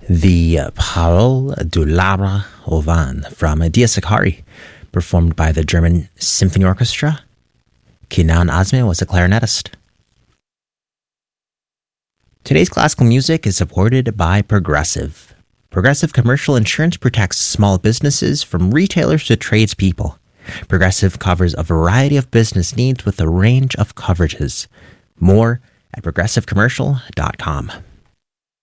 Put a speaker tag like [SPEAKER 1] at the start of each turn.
[SPEAKER 1] The Parole du Labre au Vent from Dia Sakari, performed by the German Symphony Orchestra. Kenan Azmi was a clarinetist. Today's classical music is supported by Progressive. Progressive Commercial Insurance protects small businesses from retailers to tradespeople. Progressive covers a variety of business needs with a range of coverages. More at progressivecommercial.com.